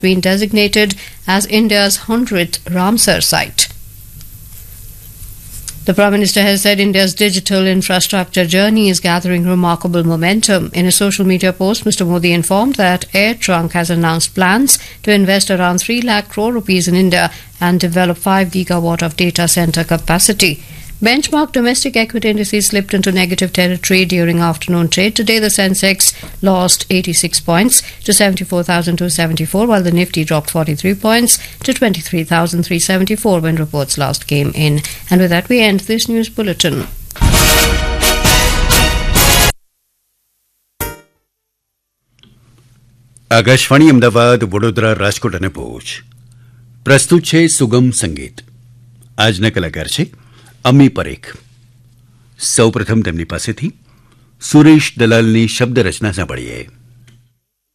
been designated as India's 100th Ramsar site. The Prime Minister has said India's digital infrastructure journey is gathering remarkable momentum. In a social media post, Mr. Modi informed that Air Trunk has announced plans to invest around 3 lakh crore rupees in India and develop 5 gigawatt of data center capacity. Benchmark domestic equity indices slipped into negative territory during afternoon trade. Today, the Sensex lost 86 points to 74,274, while the Nifty dropped 43 points to 23,374 when reports last came in. And with that, we end this news bulletin. Akashvani Ahmedabad Vadodara Rajkot અને ભુજ પ્રસ્તુત છે સુગમ સંગીત. આજના કલાકાર છે અમી પરેખ. સૌપ્રથમ તેમની પાસેથી સુરેશ દલાલની શબ્દ રચના સાંભળીએ.